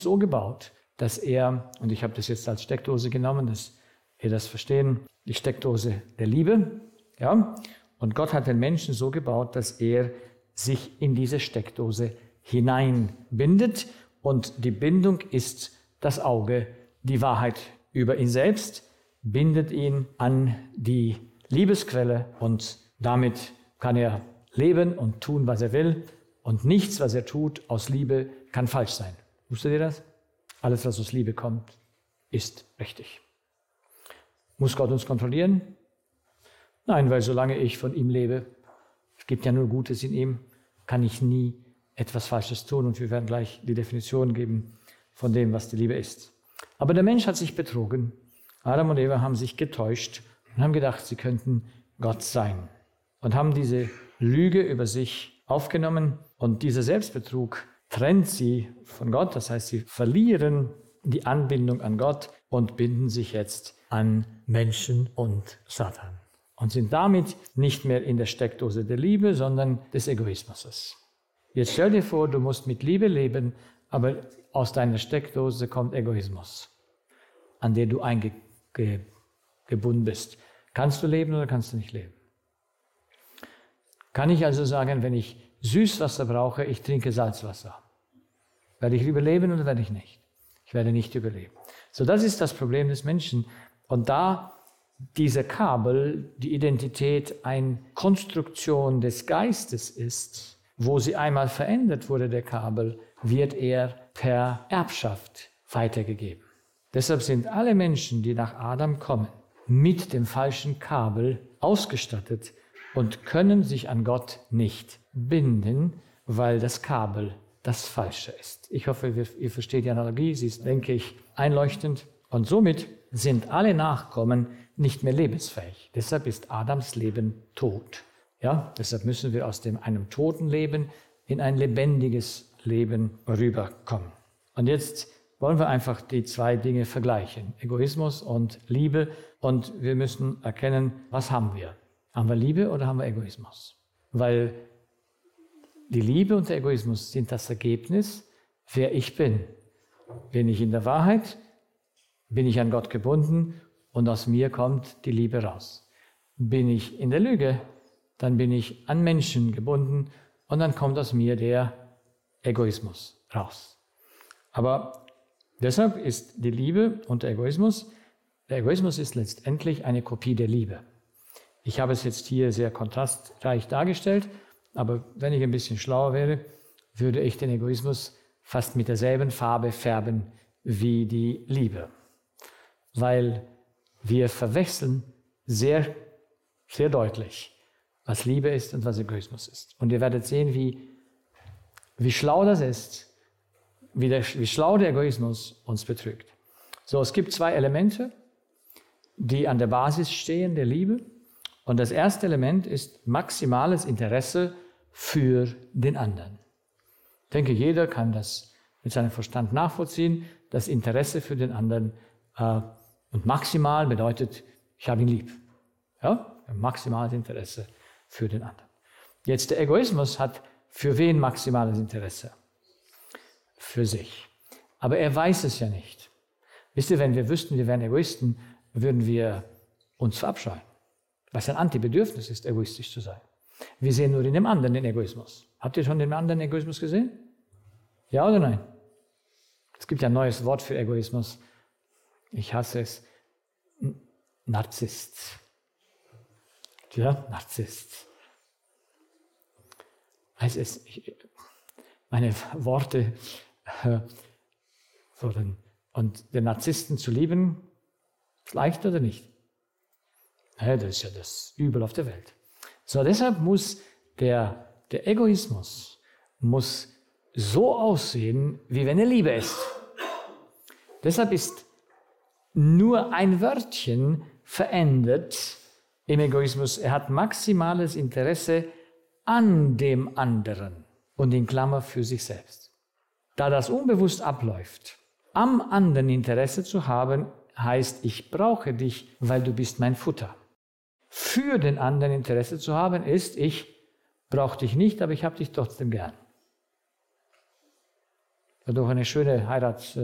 so gebaut, dass er, und ich habe das jetzt als Steckdose genommen, dass wir das verstehen, die Steckdose der Liebe, ja, und Gott hat den Menschen so gebaut, dass er sich in diese Steckdose hineinbindet und die Bindung ist das Auge, die Wahrheit über ihn selbst, bindet ihn an die Liebesquelle und damit kann er leben und tun, was er will und nichts, was er tut, aus Liebe kann falsch sein. Wusstet ihr das? Alles, was aus Liebe kommt, ist richtig. Muss Gott uns kontrollieren? Nein, weil solange ich von ihm lebe, es gibt ja nur Gutes in ihm, kann ich nie etwas Falsches tun. Und wir werden gleich die Definition geben von dem, was die Liebe ist. Aber der Mensch hat sich betrogen. Adam und Eva haben sich getäuscht und haben gedacht, sie könnten Gott sein. Und haben diese Lüge über sich aufgenommen. Und dieser Selbstbetrug trennt sie von Gott. Das heißt, sie verlieren die Anbindung an Gott und binden sich jetzt an Menschen und Satan. Und sind damit nicht mehr in der Steckdose der Liebe, sondern des Egoismus. Jetzt stell dir vor, du musst mit Liebe leben, aber aus deiner Steckdose kommt Egoismus, an der du eingebunden bist. Kannst du leben oder kannst du nicht leben? Kann ich also sagen, wenn ich Süßwasser brauche, ich trinke Salzwasser? Werde ich überleben oder werde ich nicht? Ich werde nicht überleben. So, das ist das Problem des Menschen. Und da diese Kabel, die Identität eine Konstruktion des Geistes ist, wo sie einmal verändert wurde, der Kabel, wird er per Erbschaft weitergegeben. Deshalb sind alle Menschen, die nach Adam kommen, mit dem falschen Kabel ausgestattet und können sich an Gott nicht binden, weil das Kabel das Falsche ist. Ich hoffe, ihr versteht die Analogie, sie ist, denke ich, einleuchtend. Und somit sind alle Nachkommen nicht mehr lebensfähig. Deshalb ist Adams Leben tot. Ja, deshalb müssen wir aus einem toten Leben in ein lebendiges Leben rüberkommen. Und jetzt wollen wir einfach die zwei Dinge vergleichen, Egoismus und Liebe. Und wir müssen erkennen, was haben wir? Haben wir Liebe oder haben wir Egoismus? Weil die Liebe und der Egoismus sind das Ergebnis, wer ich bin. Bin ich in der Wahrheit, bin ich an Gott gebunden und aus mir kommt die Liebe raus. Bin ich in der Lüge, dann bin ich an Menschen gebunden und dann kommt aus mir der Egoismus raus. Aber deshalb ist die Liebe und der Egoismus ist letztendlich eine Kopie der Liebe. Ich habe es jetzt hier sehr kontrastreich dargestellt, aber wenn ich ein bisschen schlauer wäre, würde ich den Egoismus fast mit derselben Farbe färben wie die Liebe. Weil wir verwechseln sehr, sehr deutlich, was Liebe ist und was Egoismus ist. Und ihr werdet sehen, wie schlau das ist, wie schlau der Egoismus uns betrügt. So, es gibt zwei Elemente, die an der Basis stehen der Liebe. Und das erste Element ist maximales Interesse für den anderen. Ich denke, jeder kann das mit seinem Verstand nachvollziehen, das Interesse für den anderen. Und maximal bedeutet, ich habe ihn lieb. Ja? Maximales Interesse für den anderen. Jetzt der Egoismus hat für wen maximales Interesse? Für sich. Aber er weiß es ja nicht. Wisst ihr, wenn wir wüssten, wir wären Egoisten, würden wir uns verabscheuen. Was ein Antibedürfnis ist, egoistisch zu sein. Wir sehen nur in dem anderen den Egoismus. Habt ihr schon den anderen Egoismus gesehen? Ja oder nein? Es gibt ja ein neues Wort für Egoismus. Ich hasse es. Narzisst. Ja, Narzisst. Meine Worte und den Narzissten zu lieben, ist leicht oder nicht? Ja, das ist ja das Übel auf der Welt. So, deshalb muss der Egoismus muss so aussehen, wie wenn er Liebe ist. Deshalb ist nur ein Wörtchen verändert im Egoismus. Er hat maximales Interesse an dem anderen und in Klammer für sich selbst. Da das unbewusst abläuft, am anderen Interesse zu haben, heißt, ich brauche dich, weil du bist mein Futter. Für den anderen Interesse zu haben, ist, ich brauche dich nicht, aber ich habe dich trotzdem gern. Dadurch eine schöne Heirat